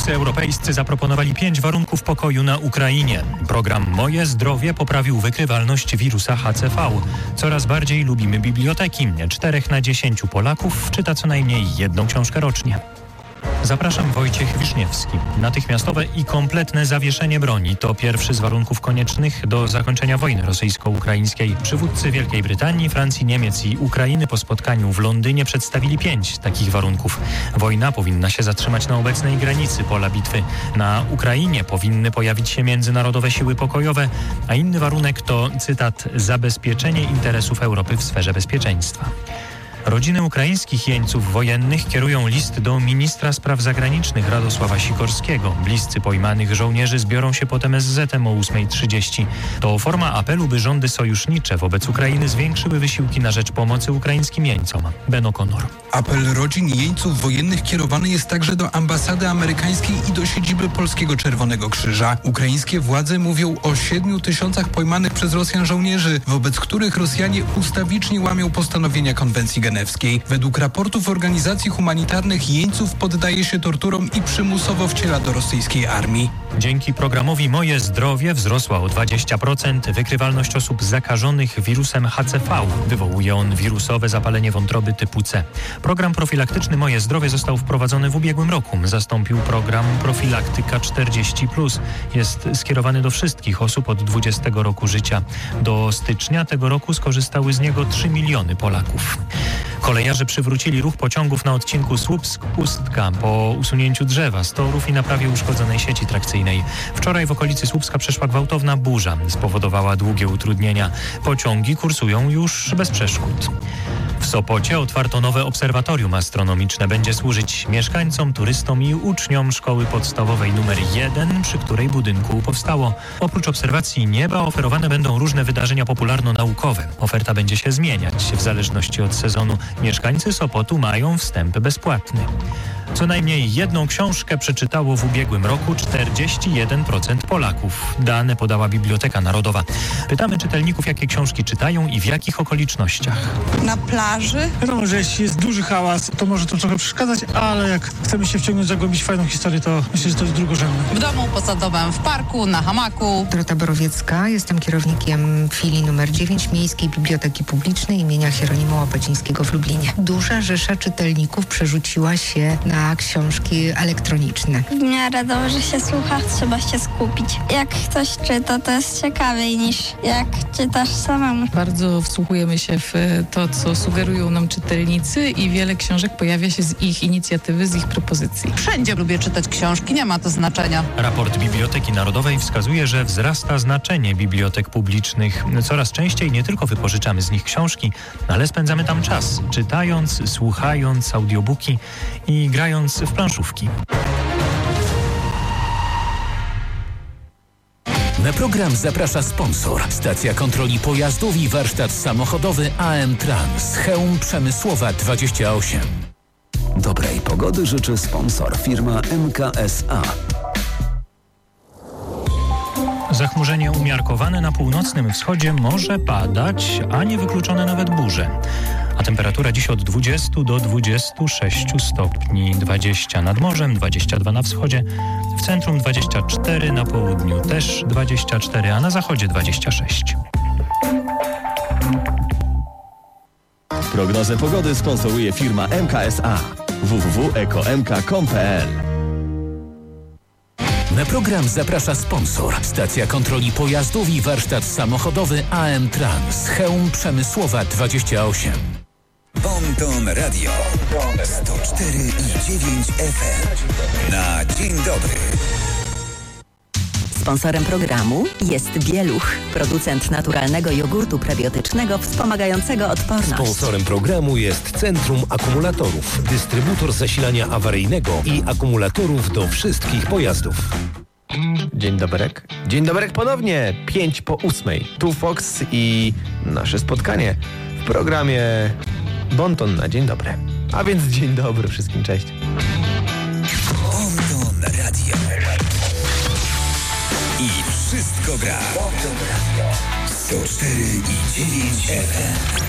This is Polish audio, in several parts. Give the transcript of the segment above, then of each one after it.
Politycy europejscy zaproponowali 5 warunków pokoju na Ukrainie. Program Moje Zdrowie poprawił wykrywalność wirusa HCV. Coraz bardziej lubimy biblioteki. 4 na 10 Polaków czyta co najmniej jedną książkę rocznie. Zapraszam, Wojciech Wiszniewski. Natychmiastowe i kompletne zawieszenie broni to pierwszy z warunków koniecznych do zakończenia wojny rosyjsko-ukraińskiej. Przywódcy Wielkiej Brytanii, Francji, Niemiec i Ukrainy po spotkaniu w Londynie przedstawili 5 takich warunków. Wojna powinna się zatrzymać na obecnej granicy pola bitwy. Na Ukrainie powinny pojawić się międzynarodowe siły pokojowe, a inny warunek to, cytat, zabezpieczenie interesów Europy w sferze bezpieczeństwa. Rodziny ukraińskich jeńców wojennych kierują list do ministra spraw zagranicznych Radosława Sikorskiego. Bliscy pojmanych żołnierzy zbiorą się pod MSZ-em o 8:30. To forma apelu, by rządy sojusznicze wobec Ukrainy zwiększyły wysiłki na rzecz pomocy ukraińskim jeńcom. Ben O'Connor. Apel rodzin jeńców wojennych kierowany jest także do ambasady amerykańskiej i do siedziby Polskiego Czerwonego Krzyża. Ukraińskie władze mówią o 7 000 pojmanych przez Rosjan żołnierzy, wobec których Rosjanie ustawicznie łamią postanowienia konwencji genewskiej. Według raportów organizacji humanitarnych jeńców poddaje się torturom i przymusowo wciela do rosyjskiej armii. Dzięki programowi Moje Zdrowie wzrosła o 20% wykrywalność osób zakażonych wirusem HCV. Wywołuje on wirusowe zapalenie wątroby typu C. Program profilaktyczny Moje Zdrowie został wprowadzony w ubiegłym roku. Zastąpił program Profilaktyka 40+. Jest skierowany do wszystkich osób od 20 roku życia. Do stycznia tego roku skorzystały z niego 3 miliony Polaków. Kolejarze przywrócili ruch pociągów na odcinku Słupsk-Ustka po usunięciu drzewa z torów i naprawie uszkodzonej sieci trakcyjnej. Wczoraj w okolicy Słupska przeszła gwałtowna burza. Spowodowała długie utrudnienia. Pociągi kursują już bez przeszkód. W Sopocie otwarto nowe obserwatorium astronomiczne. Będzie służyć mieszkańcom, turystom i uczniom szkoły podstawowej nr 1, przy której budynku powstało. Oprócz obserwacji nieba oferowane będą różne wydarzenia popularno-naukowe. Oferta będzie się zmieniać w zależności od sezonu. Mieszkańcy Sopotu mają wstęp bezpłatny. Co najmniej jedną książkę przeczytało w ubiegłym roku 41% Polaków. Dane podała Biblioteka Narodowa. Pytamy czytelników, jakie książki czytają i w jakich okolicznościach. Na plaży? Wiadomo, że jeśli jest duży hałas, to może to trochę przeszkadzać, ale jak chcemy się wciągnąć, zagłębić fajną historię, to myślę, że to jest drugorzędne. W domu, poza domem, w parku, na hamaku. Dorota Borowiecka, jestem kierownikiem filii numer 9 Miejskiej Biblioteki Publicznej imienia Hieronima Łapacińskiego w Lublinie. Duża rzesza czytelników przerzuciła się na książki elektroniczne. W miarę dobrze się słucha, trzeba się skupić. Jak ktoś czyta, to jest ciekawiej niż jak czytasz samemu. Bardzo wsłuchujemy się w to, co sugerują nam czytelnicy i wiele książek pojawia się z ich inicjatywy, z ich propozycji. Wszędzie lubię czytać książki, nie ma to znaczenia. Raport Biblioteki Narodowej wskazuje, że wzrasta znaczenie bibliotek publicznych. Coraz częściej nie tylko wypożyczamy z nich książki, ale spędzamy tam czas, czytając, słuchając audiobooki i grając w planszówki. Na program zaprasza sponsor. Stacja kontroli pojazdów i warsztat samochodowy AM Trans. Chełm Przemysłowa 28. Dobrej pogody życzy sponsor, firma MKSA. Zachmurzenie umiarkowane na północnym wschodzie, może padać, a nie wykluczone nawet burze. A temperatura dziś od 20 do 26 stopni, 20 nad morzem, 22 na wschodzie, w centrum 24, na południu też 24, a na zachodzie 26. Prognozę pogody sponsoruje firma MKSA. www.ekomk.com.pl. Na program zaprasza sponsor. Stacja kontroli pojazdów i warsztat samochodowy AM Trans. Chełm Przemysłowa 28. Bonton Radio 104,9 FM. Na dzień dobry. Sponsorem programu jest Bieluch, producent naturalnego jogurtu prebiotycznego wspomagającego odporność. Sponsorem programu jest Centrum Akumulatorów, dystrybutor zasilania awaryjnego i akumulatorów do wszystkich pojazdów. Dzień doberek. Dzień doberek ponownie, 5:08. Tu Fox i nasze spotkanie w programie Bonton na dzień dobry. A więc dzień dobry wszystkim, cześć. Bonton Radio. I wszystko gra. 104,9 FM.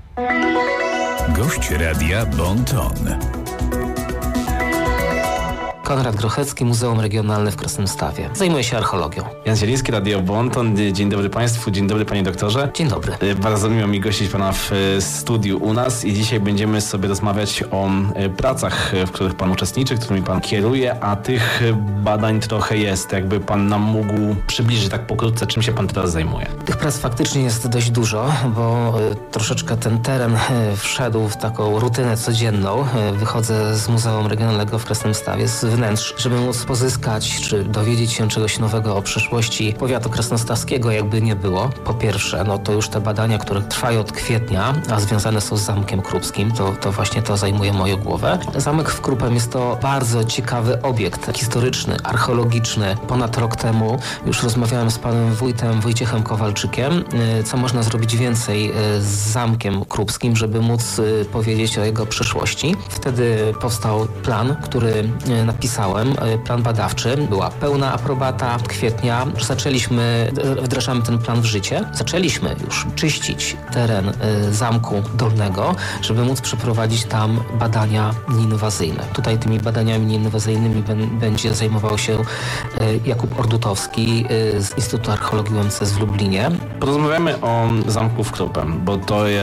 Gość radia Bonton. Konrad Grochecki, Muzeum Regionalne w Krasnymstawie. Zajmuję się archeologią. Jan Zieliński, Radio Bonton. Dzień dobry Państwu, dzień dobry Panie Doktorze. Dzień dobry. Bardzo miło mi gościć Pana w studiu u nas i dzisiaj będziemy sobie rozmawiać o pracach, w których Pan uczestniczy, którymi Pan kieruje, a tych badań trochę jest. Jakby Pan nam mógł przybliżyć tak pokrótce, czym się Pan teraz zajmuje? Tych prac faktycznie jest dość dużo, bo troszeczkę ten teren wszedł w taką rutynę codzienną. Wychodzę z Muzeum Regionalnego w Krasnymstawie, z wnętrz, żeby móc pozyskać, czy dowiedzieć się czegoś nowego o przeszłości powiatu krasnostawskiego, jakby nie było. Po pierwsze, no to już te badania, które trwają od kwietnia, a związane są z Zamkiem Krupskim, to właśnie to zajmuje moją głowę. Zamek w Krupem jest to bardzo ciekawy obiekt historyczny, archeologiczny. Ponad rok temu już rozmawiałem z panem wójtem Wojciechem Kowalczykiem, co można zrobić więcej z Zamkiem Krupskim, żeby móc powiedzieć o jego przeszłości. Wtedy powstał plan, który napisałem, plan badawczy. Była pełna aprobata kwietnia. Wdrażamy ten plan w życie. Zaczęliśmy już czyścić teren Zamku Dolnego, żeby móc przeprowadzić tam badania nieinwazyjne. Tutaj tymi badaniami nieinwazyjnymi będzie zajmował się Jakub Ordutowski z Instytutu Archeologii UMCS w Lublinie. Porozmawiamy o Zamku w Krupem, bo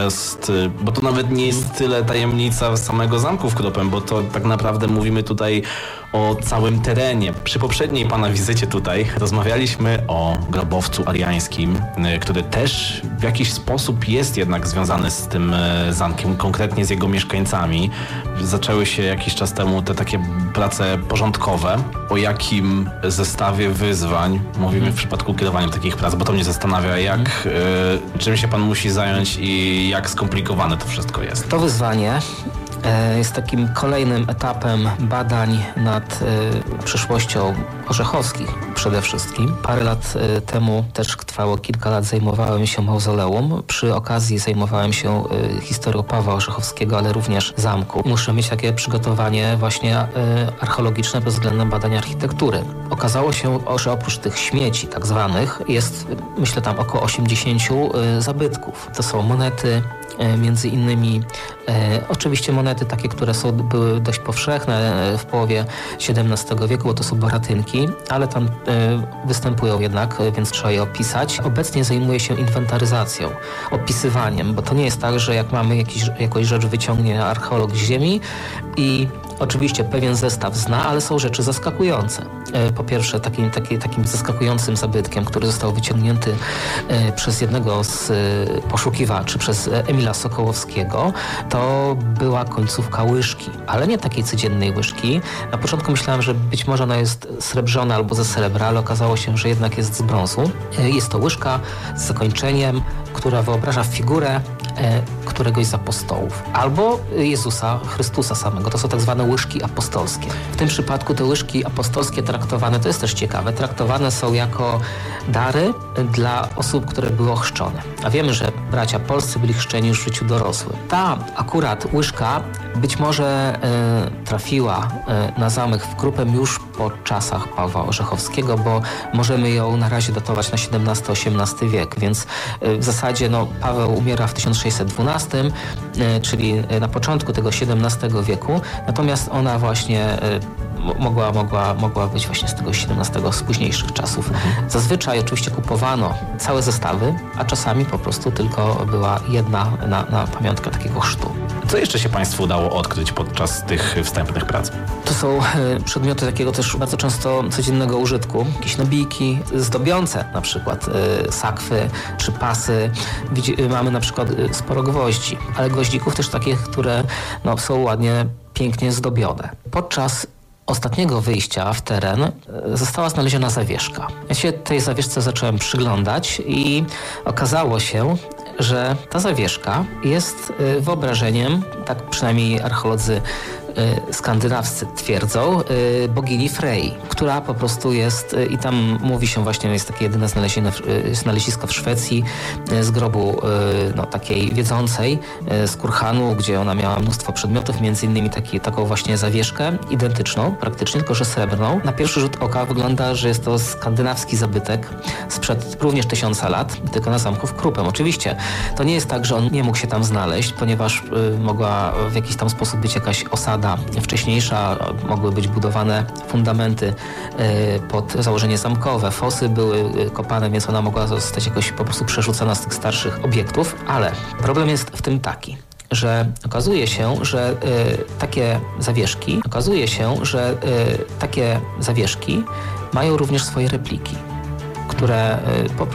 to nawet nie jest tyle tajemnica samego Zamku w Krupem, bo to tak naprawdę mówimy tutaj o całym terenie. Przy poprzedniej Pana wizycie tutaj rozmawialiśmy o grobowcu ariańskim, który też w jakiś sposób jest jednak związany z tym zamkiem, konkretnie z jego mieszkańcami. Zaczęły się jakiś czas temu te takie prace porządkowe. O jakim zestawie wyzwań mówimy w przypadku kierowania takich prac? Bo to mnie zastanawia, czym się Pan musi zająć i jak skomplikowane to wszystko jest. To wyzwanie jest takim kolejnym etapem badań nad przeszłością Orzechowskich przede wszystkim. Parę lat temu, też trwało kilka lat, zajmowałem się mauzoleum. Przy okazji zajmowałem się historią Pawła Orzechowskiego, ale również zamku. Muszę mieć takie przygotowanie właśnie archeologiczne pod względem badań architektury. Okazało się, że oprócz tych śmieci tak zwanych jest, myślę, tam około 80 zabytków. To są monety, między innymi oczywiście monety takie, które były dość powszechne w połowie XVII wieku, bo to są boratynki, ale tam występują jednak, więc trzeba je opisać. Obecnie zajmuję się inwentaryzacją, opisywaniem, bo to nie jest tak, że jak mamy jakąś rzecz wyciągnie archeolog z ziemi i oczywiście pewien zestaw zna, ale są rzeczy zaskakujące. Po pierwsze, takim zaskakującym zabytkiem, który został wyciągnięty przez jednego z poszukiwaczy, przez Emila Sokołowskiego, to była końcówka łyżki, ale nie takiej codziennej łyżki. Na początku myślałem, że być może ona jest srebrzona albo ze srebra, ale okazało się, że jednak jest z brązu. Jest to łyżka z zakończeniem, która wyobraża figurę któregoś z apostołów albo Jezusa Chrystusa samego. To są tak zwane łyżki apostolskie. W tym przypadku te łyżki apostolskie traktowane, to jest też ciekawe, traktowane są jako dary dla osób, które były ochrzczone. A wiemy, że bracia polscy byli chrzczeni już w życiu dorosłym. Ta akurat łyżka być może trafiła na zamek w Krupem już po czasach Pawła Orzechowskiego, bo możemy ją na razie datować na XVII-XVIII wiek, więc w zasadzie Paweł umiera w 1612, czyli na początku tego XVII wieku, natomiast ona właśnie mogła być właśnie z tego XVII, z późniejszych czasów. Zazwyczaj oczywiście kupowano całe zestawy, a czasami po prostu tylko była jedna na pamiątkę takiego chrztu. Co jeszcze się Państwu udało odkryć podczas tych wstępnych prac? To są przedmioty takiego też bardzo często codziennego użytku. Jakieś nabijki zdobiące, na przykład sakwy czy pasy. Mamy na przykład sporo gwoździ, ale gwoździków też takich, które są ładnie, pięknie zdobione. Podczas ostatniego wyjścia w teren została znaleziona zawieszka. Ja się tej zawieszce zacząłem przyglądać i okazało się, że ta zawieszka jest wyobrażeniem, tak przynajmniej archeolodzy skandynawscy twierdzą, bogini Frey, która po prostu jest, i tam mówi się właśnie, jest takie jedyne znalezisko w Szwecji z grobu takiej wiedzącej z Kurhanu, gdzie ona miała mnóstwo przedmiotów, między innymi taką właśnie zawieszkę, identyczną praktycznie, tylko że srebrną. Na pierwszy rzut oka wygląda, że jest to skandynawski zabytek sprzed również 1000 lat, tylko na zamku w Krupem. Oczywiście to nie jest tak, że on nie mógł się tam znaleźć, ponieważ mogła w jakiś tam sposób być jakaś osada fasada wcześniejsza, mogły być budowane fundamenty pod założenie zamkowe, fosy były kopane, więc ona mogła zostać jakoś po prostu przerzucona z tych starszych obiektów, ale problem jest w tym taki, że okazuje się, że takie zawieszki mają również swoje repliki, które po